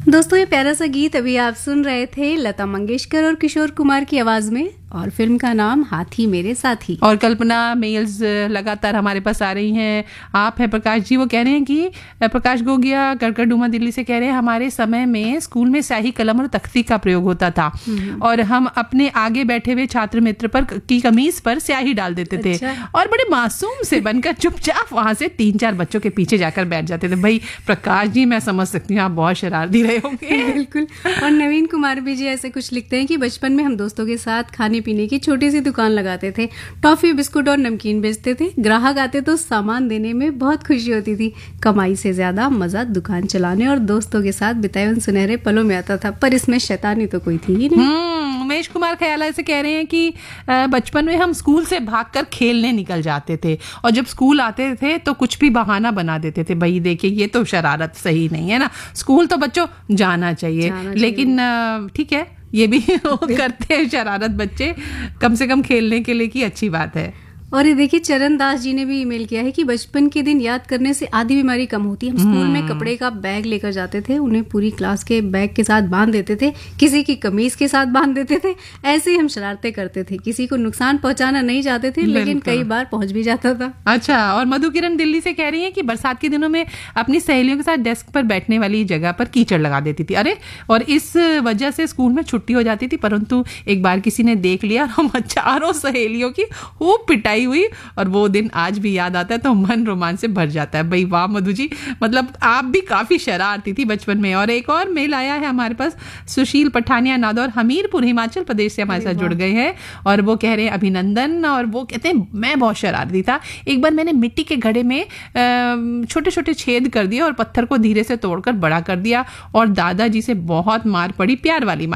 दोस्तों, ये प्यारा सा गीत अभी आप सुन रहे थे लता मंगेशकर और किशोर कुमार की आवाज में, और फिल्म का नाम हाथी मेरे साथी। और कल्पना मेल्स लगातार हमारे पास आ रही हैं। आप हैं प्रकाश जी, वो कह रहे हैं कि प्रकाश गोगिया कड़कड़डूमा दिल्ली से कह रहे हैं, हमारे समय में स्कूल में स्याही कलम और तख्ती का प्रयोग होता था और हम अपने आगे बैठे हुए छात्र मित्र पर की कमीज पर स्याही डाल देते थे। अच्छा। और बड़े मासूम से बनकर चुपचाप वहां से 3-4 बच्चों के पीछे जाकर बैठ जाते थे। भाई प्रकाश जी, मैं समझ सकती हूँ आप बहुत शरारती रहे होंगे। बिल्कुल। और नवीन कुमार भी जी ऐसे कुछ लिखते हैं कि बचपन में हम दोस्तों के साथ खाने पीने की छोटी सी दुकान लगाते थे, टॉफी बिस्कुट और नमकीन बेचते थे। ग्राहक आते तो सामान देने में बहुत खुशी होती थी। कमाई से ज्यादा मजा दुकान चलाने और दोस्तों के साथ बिताए उन सुनहरे पलों में आता था, पर इसमें शैतानी तो कोई थी ही नहीं। उमेश कुमार ख्याला से कह रहे हैं कि बचपन में हम स्कूल से भागकर खेलने निकल जाते थे और जब स्कूल आते थे तो कुछ भी बहाना बना देते थे। भाई देखिए, ये तो शरारत सही नहीं है ना, स्कूल तो बच्चों जाना चाहिए। लेकिन ठीक है, ये भी करते हैं शरारत बच्चे, कम से कम खेलने के लिए की अच्छी बात है। और ये देखिए, चरण दास जी ने भी ईमेल किया है कि बचपन के दिन याद करने से आधी बीमारी कम होती है। हम स्कूल में कपड़े का बैग लेकर जाते थे, उन्हें पूरी क्लास के बैग के साथ बांध देते थे, किसी की कमीज के साथ बांध देते थे। ऐसे ही हम शरारतें करते थे। किसी को नुकसान पहुंचाना नहीं चाहते थे, लेकिन कई बार पहुंच भी जाता था। अच्छा। और मधु किरण दिल्ली से कह रही है कि बरसात के दिनों में अपनी सहेलियों के साथ डेस्क पर बैठने वाली जगह पर कीचड़ लगा देती थी। अरे, और इस वजह से स्कूल में छुट्टी हो जाती थी। परंतु एक बार किसी ने देख लिया और हम चारों सहेलियों की खूब पिटाई हुई और वो दिन आज भी याद आता है तो मन रोमांच से भर जाता है। भाई वाह मधु जी, मतलब आप भी काफी शरारती थी बचपन में। और एक और मेल आया है हमारे पास, सुशील पठानिया नादौर हमीरपुर हिमाचल प्रदेश से हमारे साथ जुड़ गए हैं और वो कह रहे हैं अभिनंदन। और वो कहते हैं मैं बहुत शरारती था। एक बार मैंने मिट्टी के घड़े में छोटे छोटे छेद कर दिए और पत्थर को धीरे से तोड़कर बड़ा कर दिया और दादाजी से बहुत मार पड़ी, प्यार वाली